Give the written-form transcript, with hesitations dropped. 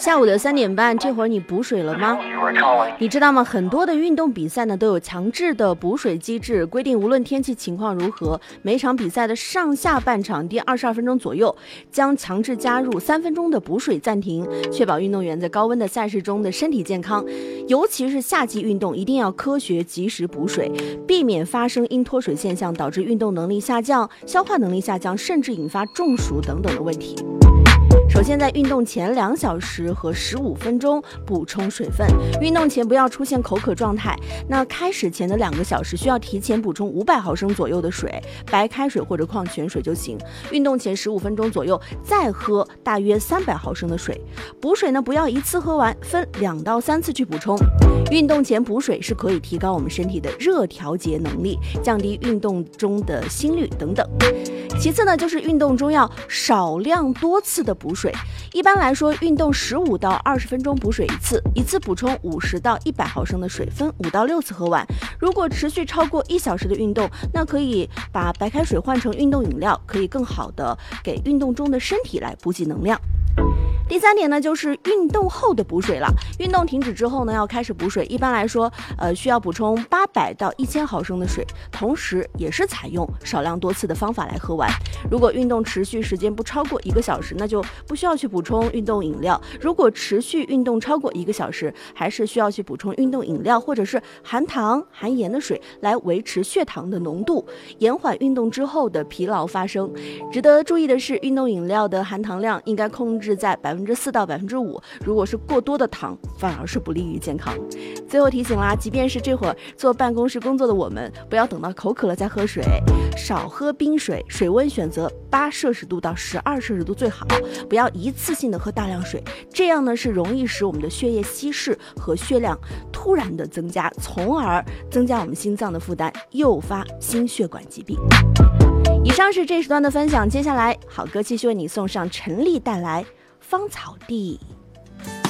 下午的3点半，这会儿你补水了吗？你知道吗？很多的运动比赛呢都有强制的补水机制，规定无论天气情况如何，每场比赛的上下半场第22分钟左右，将强制加入3分钟的补水暂停，确保运动员在高温的赛事中的身体健康。尤其是夏季运动，一定要科学及时补水，避免发生因脱水现象导致运动能力下降、消化能力下降，甚至引发中暑等等的问题。首先，在运动前2小时和15分钟补充水分。运动前不要出现口渴状态。那开始前的2个小时需要提前补充500毫升左右的水，白开水或者矿泉水就行。运动前15分钟左右再喝大约300毫升的水。补水呢，不要一次喝完，分2到3次去补充。运动前补水是可以提高我们身体的热调节能力，降低运动中的心率等等。其次呢，就是运动中要少量多次的补水。一般来说，运动15到20分钟补水一次补充50到100毫升的水，分5到6次喝完。如果持续超过1小时的运动，那可以把白开水换成运动饮料，可以更好的给运动中的身体来补给能量。第3点呢，就是运动后的补水了。运动停止之后呢，要开始补水。一般来说，需要补充800到1000毫升的水，同时也是采用少量多次的方法来喝完。如果运动持续时间不超过1个小时，那就不需要去补充运动饮料。如果持续运动超过1个小时，还是需要去补充运动饮料或者是含糖含盐的水来维持血糖的浓度，延缓运动之后的疲劳发生。值得注意的是，运动饮料的含糖量应该控制在4%到5%，如果是过多的糖，反而是不利于健康。最后提醒啦，即便是这会儿坐办公室工作的我们，不要等到口渴了再喝水，少喝冰水，水温选择8摄氏度到12摄氏度最好，不要一次性的喝大量水，这样呢是容易使我们的血液稀释和血量突然的增加，从而增加我们心脏的负担，诱发心血管疾病。以上是这时段的分享，接下来好歌继续为你送上陈粒带来芳草地。